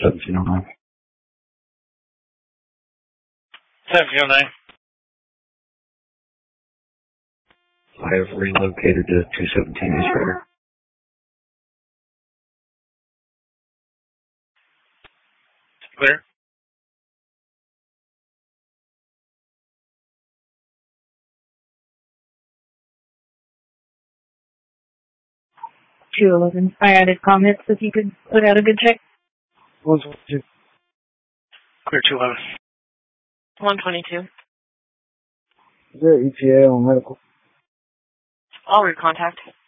1709. 1709. I have relocated to 217 East River. Clear. 211. I added comments if you could put out a good check. 122. Clear 211. 122. Is there ETA on medical? I'll recontact.